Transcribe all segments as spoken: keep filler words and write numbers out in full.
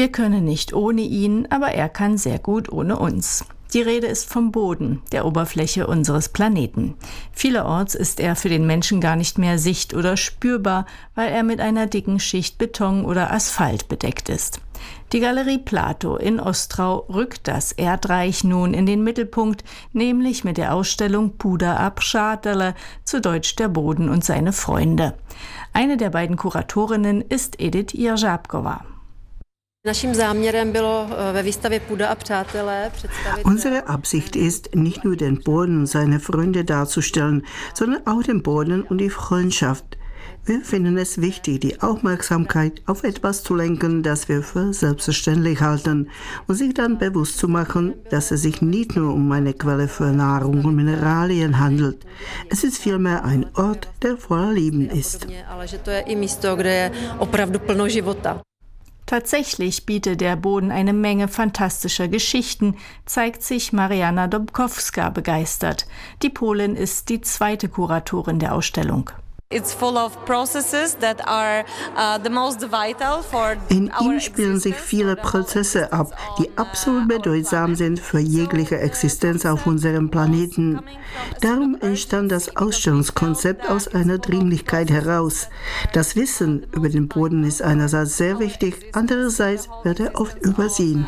Wir können nicht ohne ihn, aber er kann sehr gut ohne uns. Die Rede ist vom Boden, der Oberfläche unseres Planeten. Vielerorts ist er für den Menschen gar nicht mehr sicht- oder spürbar, weil er mit einer dicken Schicht Beton oder Asphalt bedeckt ist. Die Galerie Plato in Ostrau rückt das Erdreich nun in den Mittelpunkt, nämlich mit der Ausstellung Půda a přátelé, zu Deutsch der Boden und seine Freunde. Eine der beiden Kuratorinnen ist Edith Jeřábková. Unsere Absicht ist, nicht nur den Boden und seine Freunde darzustellen, sondern auch den Boden und die Freundschaft. Wir finden es wichtig, die Aufmerksamkeit auf etwas zu lenken, das wir für selbstverständlich halten und sich dann bewusst zu machen, dass es sich nicht nur um eine Quelle für Nahrung und Mineralien handelt. Es ist vielmehr ein Ort, der voller Leben ist. Tatsächlich bietet der Boden eine Menge fantastischer Geschichten, zeigt sich Marianna Dobkowska begeistert. Die Polin ist die zweite Kuratorin der Ausstellung. In ihm spielen sich viele Prozesse ab, die absolut bedeutsam sind für jegliche Existenz auf unserem Planeten. Darum entstand das Ausstellungskonzept aus einer Dringlichkeit heraus. Das Wissen über den Boden ist einerseits sehr wichtig, andererseits wird er oft übersehen.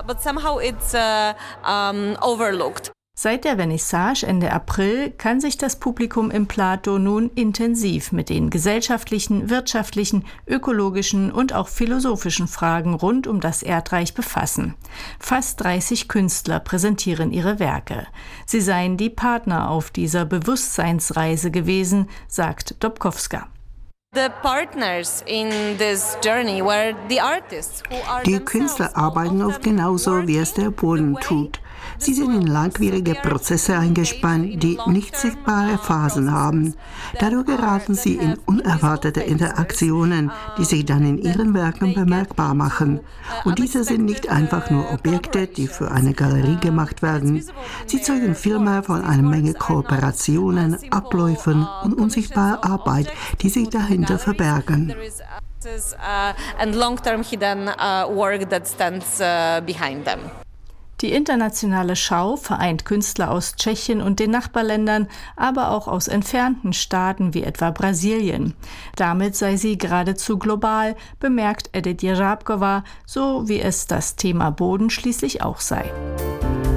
Seit der Vernissage Ende April kann sich das Publikum im Plato nun intensiv mit den gesellschaftlichen, wirtschaftlichen, ökologischen und auch philosophischen Fragen rund um das Erdreich befassen. Fast dreißig Künstler präsentieren ihre Werke. Sie seien die Partner auf dieser Bewusstseinsreise gewesen, sagt Dobkowska. Die Künstler arbeiten oft genauso, wie es der Boden tut. Sie sind in langwierige Prozesse eingespannt, die nicht sichtbare Phasen haben. Dadurch geraten sie in unerwartete Interaktionen, die sich dann in ihren Werken bemerkbar machen. Und diese sind nicht einfach nur Objekte, die für eine Galerie gemacht werden. Sie zeugen vielmehr von einer Menge Kooperationen, Abläufen und unsichtbarer Arbeit, die sich dahinter verbergen. Die internationale Schau vereint Künstler aus Tschechien und den Nachbarländern, aber auch aus entfernten Staaten wie etwa Brasilien. Damit sei sie geradezu global, bemerkt Edith Jeřábková, so wie es das Thema Boden schließlich auch sei.